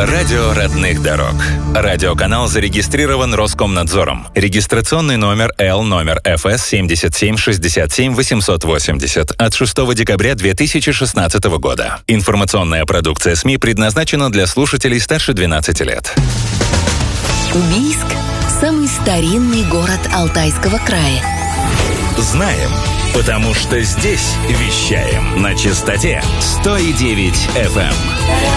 Радио родных дорог. Радиоканал зарегистрирован Роскомнадзором. Регистрационный номер номер ФС 7767 880 от 6 декабря 2016 года. Информационная продукция СМИ предназначена для слушателей старше 12 лет. Бийск – самый старинный город Алтайского края. Знаем, потому что здесь вещаем на частоте 100,9 FM.